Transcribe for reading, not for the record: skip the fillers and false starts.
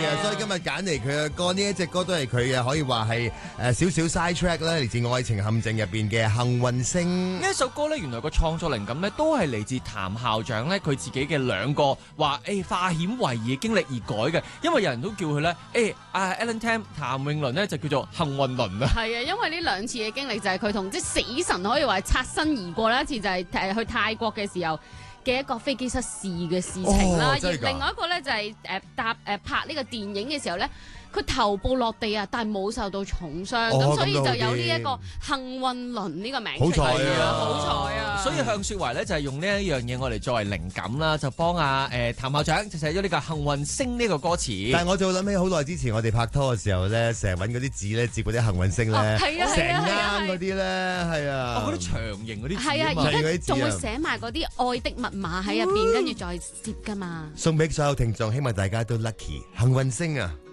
啊，所以今日揀嚟佢嘅歌，呢一隻歌都係佢嘅，可以話係少少 side track 啦，嚟自《愛情陷阱》入邊嘅《幸運星》。 呢一首歌咧，原來個創作靈感咧都係嚟自譚校長咧佢自己嘅兩個話化險為夷嘅經歷而改嘅，因為有人都叫佢咧Alan Tam 譚詠麟咧就叫做幸運輪啊。 係啊，因為呢兩次嘅經歷就係佢同即係死神可以話擦身而過啦，一次就係去泰國嘅時候嘅一個飛機失事嘅事情啦，而另外一個咧就係拍呢個電影嘅時候咧，佢頭部落地啊，但係冇受到重傷，咁所以就有呢一個幸運輪呢個名。 好彩啊！ 好彩啊！ 所以向雪懷咧就係用呢一樣嘢我哋作為靈感啦，就幫譚校長就寫咗呢個幸運星呢個歌詞。 但係我就諗起好耐之前我哋拍拖嘅時候咧，成日揾嗰啲紙咧接嗰啲幸運星咧，成啱嗰啲咧，係啊， 嗰啲長形嗰啲係啊，而家仲會寫埋嗰啲愛的密碼喺入邊，跟住再接㗎嘛。 送俾所有聽眾，希望大家都 lucky 幸運星啊！